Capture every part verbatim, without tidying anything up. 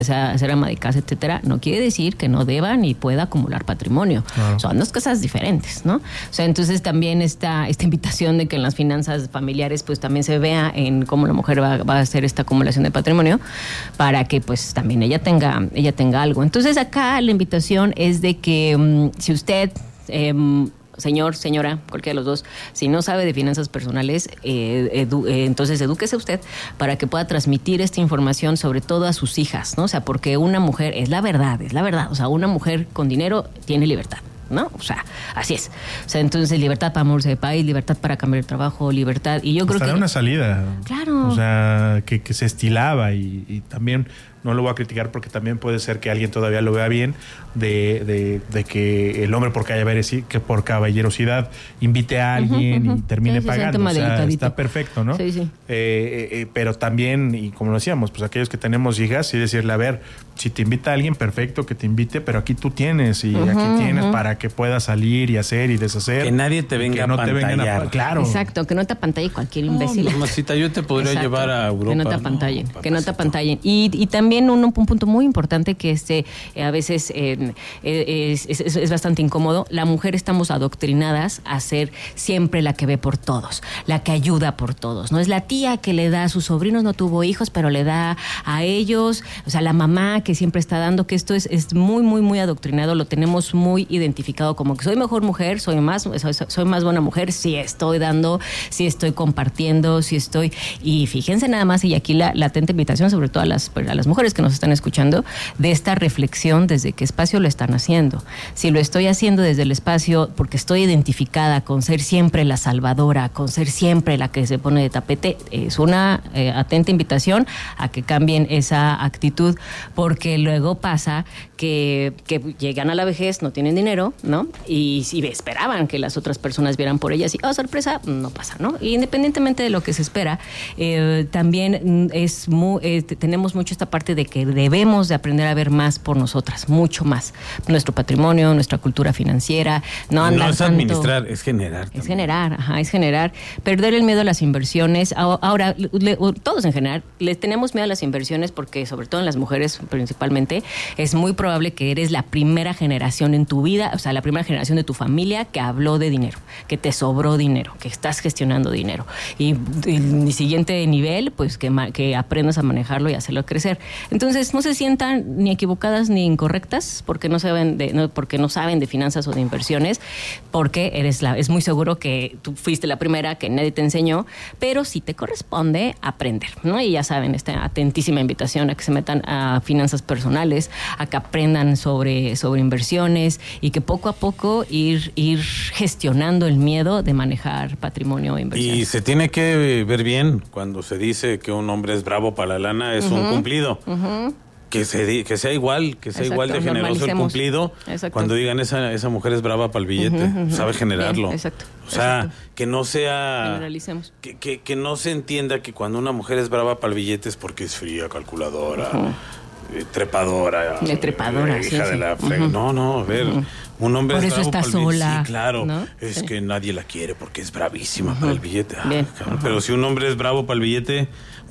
sea ser ama de casa, etcétera, no quiere decir que no deba ni pueda acumular patrimonio. Claro. Son dos cosas diferentes, ¿no? O sea, entonces también esta, esta invitación de que en las finanzas familiares pues también se vea en cómo la mujer va, va a hacer esta acumulación de patrimonio para que pues también ella tenga, ella tenga algo. Entonces acá la invitación es de que um, si usted... Eh, señor, señora, cualquiera de los dos, si no sabe de finanzas personales, eh, edu, eh, entonces edúquese usted para que pueda transmitir esta información sobre todo a sus hijas, ¿no? O sea, porque una mujer, es la verdad, es la verdad, o sea, una mujer con dinero tiene libertad, ¿no? O sea, así es. O sea, entonces libertad para moverse de país, libertad para cambiar de trabajo, libertad, y yo creo que... Hasta una salida. Claro. O sea, que, que se estilaba y, y también... No lo voy a criticar porque también puede ser que alguien todavía lo vea bien de, de, de que el hombre por caballerosidad, que por caballerosidad invite a alguien uh-huh, uh-huh. y termine sí, pagando. O sea, está perfecto, ¿no? Sí, sí. Eh, eh, pero también, y como lo decíamos, pues aquellos que tenemos hijas, sí decirle, a ver, si te invita a alguien, perfecto que te invite, pero aquí tú tienes y uh-huh, aquí tienes uh-huh. para que puedas salir y hacer y deshacer. Que nadie te venga no a pantallar. Te vengan a, claro. Exacto, que no te apantalle cualquier imbécil. No, mamacita, yo te podría Exacto. llevar a Europa. Que no te apantallen, no, que no te apantallen. Y, y también También un, un punto muy importante que este, eh, a veces eh, es, es, es bastante incómodo. La mujer estamos adoctrinadas a ser siempre la que ve por todos, la que ayuda por todos. No es la tía que le da a sus sobrinos, no tuvo hijos, pero le da a ellos. O sea, la mamá que siempre está dando, que esto es, es muy, muy, muy adoctrinado. Lo tenemos muy identificado como que soy mejor mujer, soy más, soy, soy más buena mujer, si estoy dando, si estoy compartiendo, si estoy... Y fíjense nada más, y aquí la latente invitación, sobre todo a las, a las mujeres que nos están escuchando, de esta reflexión desde qué espacio lo están haciendo. Si lo estoy haciendo desde el espacio porque estoy identificada con ser siempre la salvadora, con ser siempre la que se pone de tapete, es una eh, atenta invitación a que cambien esa actitud, porque luego pasa que, que llegan a la vejez, no tienen dinero, ¿no? Y si esperaban que las otras personas vieran por ellas y, oh, sorpresa, no pasa, ¿no? Y independientemente de lo que se espera, eh, también es muy, eh, tenemos mucho esta parte de que debemos de aprender a ver más por nosotras, mucho más. Nuestro patrimonio, nuestra cultura financiera, no andar No es tanto, administrar, es generar. Es también. generar, ajá, es generar. Perder el miedo a las inversiones. Ahora, le, todos en general, les tenemos miedo a las inversiones porque, sobre todo en las mujeres principalmente, es muy probable que eres la primera generación en tu vida, o sea, la primera generación de tu familia que habló de dinero, que te sobró dinero, que estás gestionando dinero. Y el siguiente nivel, pues que, que aprendas a manejarlo y hacerlo crecer. Entonces, no se sientan ni equivocadas ni incorrectas porque no saben de, no, porque no saben de finanzas o de inversiones, porque eres la, es muy seguro que tú fuiste la primera, que nadie te enseñó, pero sí te corresponde aprender, ¿no? Y ya saben, esta atentísima invitación a que se metan a finanzas personales, a que aprendan sobre, sobre inversiones y que poco a poco ir, ir gestionando el miedo de manejar patrimonio e inversiones. Y se tiene que ver bien cuando se dice que un hombre es bravo para la lana, es uh-huh. un cumplido. Uh-huh. Que, se, que sea igual, que sea Exacto, igual de generoso el cumplido. Exacto. Cuando digan esa, esa mujer es brava para el billete, uh-huh, uh-huh. sabe generarlo. Bien, exacto. O sea, exacto. que no sea... Generalicemos. Que, que, que no se entienda que cuando una mujer es brava para el billete es porque es fría, calculadora, uh-huh. eh, trepadora. Eh, trepadora, eh, sí, hija sí. de la frega. Uh-huh. No, no, a ver... Uh-huh. Un hombre Por es eso bravo está para el sola. Sí, claro. ¿No? Es sí. que nadie la quiere porque es bravísima uh-huh. para el billete. Ah, Bien. Uh-huh. Pero si un hombre es bravo para el billete...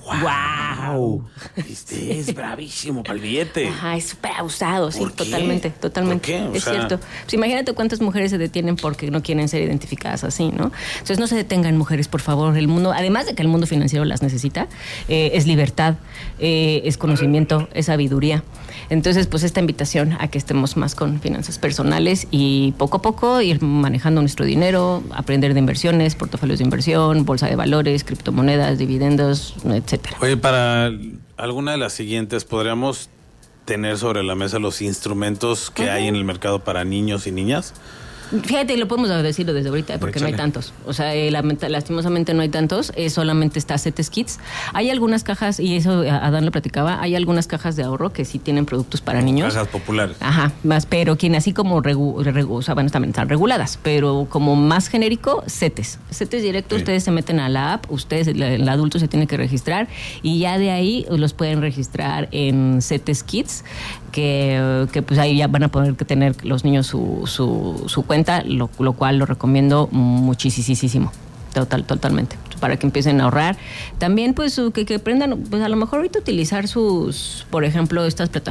¡Wow! wow. Este es bravísimo para el billete. Ajá, es súper abusado, sí, ¿Por qué? totalmente, totalmente. ¿Por qué? O es sea... cierto. Pues imagínate cuántas mujeres se detienen porque no quieren ser identificadas así, ¿no? Entonces no se detengan, mujeres, por favor. El mundo, además de que el mundo financiero las necesita, eh, es libertad, eh, es conocimiento, es sabiduría. Entonces, pues esta invitación a que estemos más con finanzas personales y poco a poco ir manejando nuestro dinero, aprender de inversiones, portafolios de inversión, bolsa de valores, criptomonedas, dividendos, etcétera. Oye, para alguna de las siguientes, ¿podríamos tener sobre la mesa los instrumentos que uh-huh. hay en el mercado para niños y niñas? Fíjate, lo podemos decirlo desde ahorita, porque Échale. no hay tantos. O sea, eh, lastimosamente no hay tantos, eh, solamente está CETES Kids. Hay algunas cajas, y eso Adán lo platicaba, hay algunas cajas de ahorro que sí tienen productos para niños. Cajas populares. Ajá, más, pero quien así como, regu, regu, o sea, bueno, también están reguladas, pero como más genérico, CETES. CETES directo, sí. Ustedes se meten a la app, ustedes, el, el adulto se tiene que registrar, y ya de ahí los pueden registrar en CETES Kids, que, que pues ahí ya van a poder tener los niños su, su, su cuenta, lo, lo cual lo recomiendo muchísimo, total, totalmente. para que empiecen a ahorrar. También, pues, que, que aprendan, pues, a lo mejor ahorita utilizar sus, por ejemplo, estas plataformas